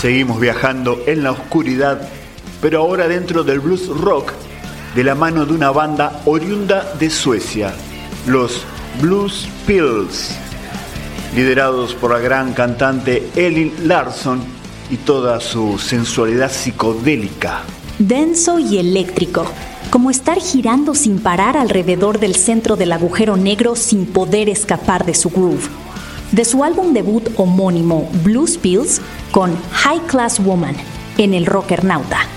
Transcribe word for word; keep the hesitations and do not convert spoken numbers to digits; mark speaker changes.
Speaker 1: Seguimos viajando en la oscuridad, pero ahora dentro del blues rock, de la mano de una banda oriunda de Suecia, los Blues Pills, liderados por la gran cantante Elin Larsson y toda su sensualidad psicodélica.
Speaker 2: Denso y eléctrico, como estar girando sin parar alrededor del centro del agujero negro sin poder escapar de su groove. De su álbum debut homónimo Blues Pills, con High Class Woman, en el Rockernauta.